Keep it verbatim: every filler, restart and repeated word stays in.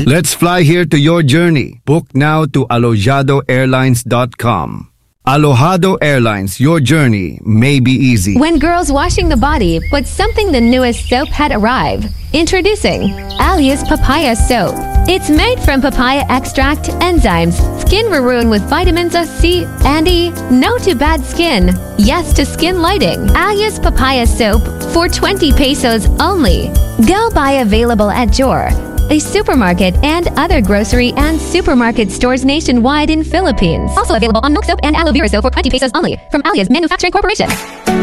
Let's fly here to your journey. Book now to alojado airlines dot com. Alojado Airlines, your journey may be easy. When girls washing the body, but something the newest soap had arrived. Introducing Alias Papaya Soap. It's made from papaya extract, enzymes, skin ruin with vitamins C and E. No to bad skin. Yes to skin lighting. Alias Papaya Soap for twenty pesos only. Go buy available at Jor, a supermarket, and other grocery and supermarket stores nationwide in Philippines. Also available on Milk Soap and Aloe Vera Soap for twenty pesos only from Alias Manufacturing Corporation.